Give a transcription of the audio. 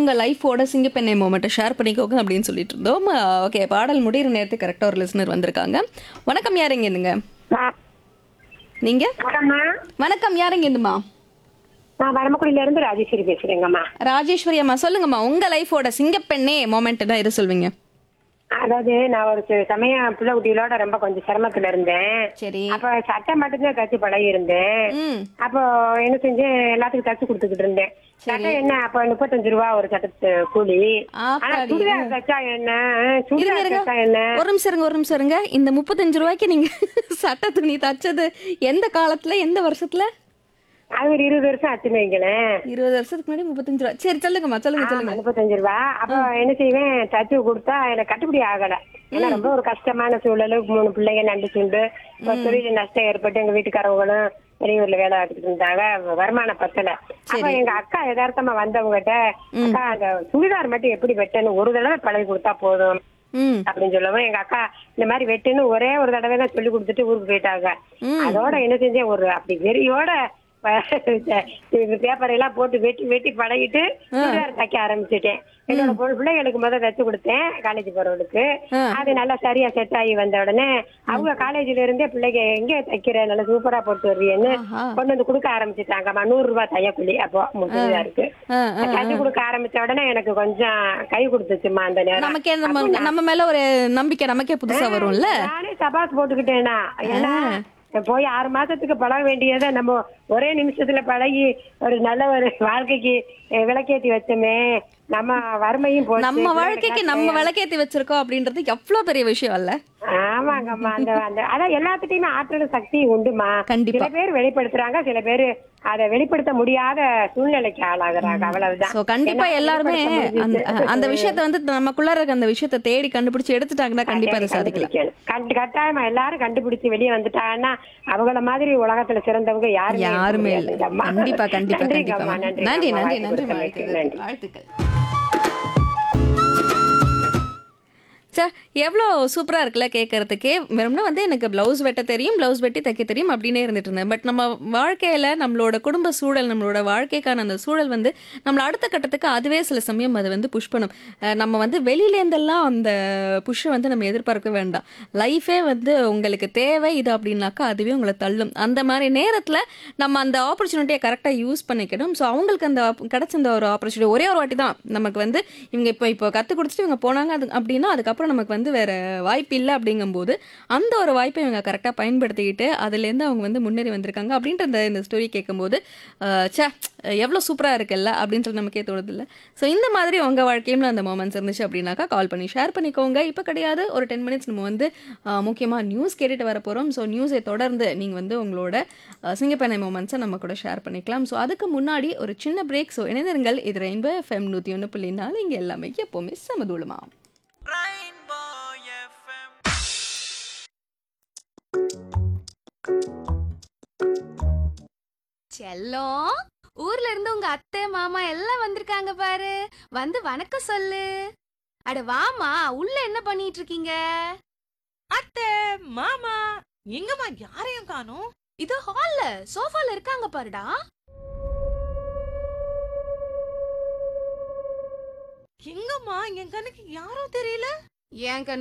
உங்க லைஃபோட சிங்கப்பெண்ணை மொமெண்ட்டை ஷேர் பண்ணிக்கோங்க அப்படின்னு சொல்லிட்டு இருந்தோம். ஓகே, பாடல் முடிகிற நேரத்துக்கு கரெக்டாக ஒரு லிசனர் வந்திருக்காங்க. வணக்கம், யாருங்க இருந்துங்க நீங்க? வணக்கம், யாருங்க இருந்துமா? நான் வரமக்குடியில இருந்து ராஜேஸ்வரி பேசுறேங்கம்மா. ராஜேஸ்வரி அம்மா, சொல்லுங்கம்மா உங்க லைஃபோட சிங்கப்பெண்ணே மொமெண்ட் தான் எது சொல்வீங்க? அதாவது நான் ஒரு சமயம் பிள்ளை குட்டிகளோட ரொம்ப கொஞ்சம் சிரமத்துல இருந்தேன். சரி. அப்ப சட்டை மட்டும்தான் தச்சு பழகி இருந்தேன். அப்போ என்ன செஞ்சேன், எல்லாத்துக்கும் தச்சு கொடுத்துக்கிட்டு இருந்தேன். சட்டை என்ன அப்ப 35 ரூபா ஒரு சட்டத்து கூலி. ஆனா சுடிதார் தச்சா என்ன, சுடிதார் தச்சா என்ன. ஒரு நிமிஷம் இருங்க. இந்த 35 ரூபாய்க்கு நீங்க சட்டை துணி தச்சது எந்த காலத்துல, எந்த வருஷத்துல? அது ஒரு 20 வருஷம் ஆச்சுன்னு வைங்களேன். 20 வருஷத்துக்கு முன்னாடி 35 ரூபா. சரி, சொல்லுங்கம்மா, சொல்லுங்க. 35 ரூபா. அப்ப என்ன செய்வேன், தச்சு கொடுத்தா எனக்கு கட்டுப்படி ஆகல. ஏன்னா ரொம்ப ஒரு கஷ்டமான சூழல். 3 பிள்ளைங்க நண்டு சுண்டு, தொழில் நஷ்டம் ஏற்பட்டு எங்க வீட்டுக்காரவங்களும் வெளியூர்ல வேலை பார்த்துட்டு இருந்தாங்க, வருமானம் பத்தல. அப்ப எங்க அக்கா யதார்த்தமா வந்தவங்ககிட்ட, அக்கா அந்த சுடிதார் மட்டும் எப்படி வெட்டணும் ஒரு தடவை பழகி கொடுத்தா போதும் அப்படின்னு சொல்லவும், எங்க அக்கா இந்த மாதிரி வெட்டுன்னு ஒரே ஒரு தடவை தான் சொல்லி கொடுத்துட்டு ஊருக்கு போயிட்டாங்க. அதோட என்ன செஞ்சேன், ஒரு அப்படி வெறியோட பேப்பர் எல்லாம் போட்டு வெட்டி வெட்டி பழகிட்டு சுடிதார் தைக்க ஆரம்பிச்சுட்டேன். என்னோட பிள்ளைகளுக்கு முதல் தச்சு கொடுத்தேன், காலேஜ் போறவளுக்கு. அது நல்லா சரியா செட் ஆகி வந்த உடனே அவங்க காலேஜ்ல இருந்தே பிள்ளைங்க எங்க தைக்கிற நல்லா சூப்பரா போட்டு வருவீன்னு கொண்டு வந்து கொடுக்க ஆரம்பிச்சுட்டாங்கம்மா. 100 ரூபாய் தையக்கூலி. அப்போ சுடிதாருக்கு தச்சு கொடுக்க ஆரம்பிச்ச உடனே எனக்கு கொஞ்சம் கை கொடுத்துச்சுமா. அந்த நேரம் நமக்கே நம்ம மேல ஒரு நம்பிக்கை நமக்கே புதுசா வரும்ல. நானே சபாஸ் போட்டுக்கிட்டேனா. ஏன்னா போய் 6 மாசத்துக்கு பழக வேண்டியதை நம்ம ஒரே நிமிஷத்துல பழகி ஒரு நல்ல ஒரு வாழ்க்கைக்கு விளக்கேத்தி வச்சோமே, நம்ம வறுமையும் போச்சு, நம்ம வாழ்க்கைக்கு நம்ம விளக்கேத்தி வச்சிருக்கோம் அப்படின்றது எவ்வளவு பெரிய விஷயம் இல்ல? ஆமாங்கம்மா. அந்த அதான் எல்லாத்துட்டையுமே ஆற்றல் சக்தி உண்டுமா. கண்டிப்பா. சில பேர் வெளிப்படுத்துறாங்க, சில பேர் அதை வெளிப்படுத்த முடியாத சூழ்நிலைக்கு ஆளாகிறாங்க. அவ்வளவுதான். கண்டிப்பா எல்லாருமே அந்த விஷயத்த வந்து நமக்குள்ள இருக்க அந்த விஷயத்த தேடி கண்டுபிடிச்சு எடுத்துட்டாங்கன்னா கண்டிப்பா அதை சாதிக்கலாம். கட்டாயமா எல்லாரும் கண்டுபிடிச்சு வெளியே வந்துட்டாங்கன்னா அவங்கள மாதிரி உலகத்துல சிறந்தவங்க யாருமே இல்லை. கண்டிப்பா கண்டிப்பா கண்டிப்பா. நன்றி நன்றி நன்றி, வாழ்த்துக்கள். சார், எவ்வளோ சூப்பராக இருக்குல்ல கேட்கறதுக்கே. வெறும்னா வந்து எனக்கு ப்ளவுஸ் வெட்ட தெரியும், ப்ளவுஸ் வெட்டி தைக்க தெரியும் அப்படின்னே இருந்துட்டு இருந்தேன். பட் நம்ம வாழ்க்கையில் நம்மளோட குடும்ப சூழல், நம்மளோட வாழ்க்கைக்கான அந்த சூழல் வந்து நம்மளை அடுத்த கட்டத்துக்கு அதுவே சில சமயம் அதை வந்து புஷ் பண்ணும். நம்ம வந்து வெளியிலேருந்தெல்லாம் அந்த புஷ்ஷை வந்து நம்ம எதிர்பார்க்க வேண்டாம். லைஃபே வந்து உங்களுக்கு தேவை இது அப்படின்னாக்கா அதுவே உங்களை தள்ளும். அந்த மாதிரி நேரத்தில் நம்ம அந்த ஆப்பர்ச்சுனிட்டியை கரெக்டாக யூஸ் பண்ணிக்கணும். ஸோ அவங்களுக்கு அந்த கிடைச்ச அந்த ஒரு ஆப்பர்ச்சுனிட்டி ஒரே ஒரு வாட்டி தான் நமக்கு வந்து இவங்க இப்போ கற்றுக் கொடுத்துட்டு இவங்க போனாங்க அப்படின்னா அதுக்கப்புறம் நமக்கு வந்து வேற வாய்ப்பு இல்லை. அப்படிங்கும்போது அந்த ஒரு வாய்ப்பை இவங்க கரெக்டாக பயன்படுத்திக்கிட்டு அதுலேருந்து அவங்க வந்து முன்னேறி வந்திருக்காங்க அப்படின்ற இந்த ஸ்டோரி கேட்கும்போது எவ்வளோ சூப்பராக இருக்குல்ல அப்படின்னு சொல்லி நமக்கே தோணுது இல்லை? ஸோ இந்த மாதிரி உங்கள் வாழ்க்கையும் அந்த மொமெண்ட்ஸ் இருந்துச்சு அப்படின்னாக்கா கால் பண்ணி ஷேர் பண்ணிக்கோங்க. இப்போ கிடையாது, ஒரு 10 மினிட்ஸ் நம்ம வந்து முக்கியமாக நியூஸ் கேட்டுட்டு வர போகிறோம். ஸோ நியூஸை தொடர்ந்து நீங்கள் வந்து உங்களோட சிங்கப்பெண்ணை மொமெண்ட்ஸை நம்ம கூட ஷேர் பண்ணிக்கலாம். ஸோ அதுக்கு முன்னாடி ஒரு சின்ன பிரேக். ஸோ இணைந்திருங்கள், இது ரெயின்போ FM 101.4. இங்கே எல்லாமே எப்போவுமே சமதூளமா. செல்லம், ஊர்ல இருந்து உங்க அத்தை மாமா எல்லாம் வந்திருக்காங்க பாரு. வந்து வணக்கம் சொல்லு. அட வாமா, உள்ள என்ன பண்ணிட்டு இருக்கீங்க? அத்தை மாமா எங்கம்மா, யாரையும் காணோம். இது ஹால்ல சோஃபால இருக்காங்க பாருடா. எங்கம்மா, என் கண்ணுக்கு யாரும் தெரியல. என்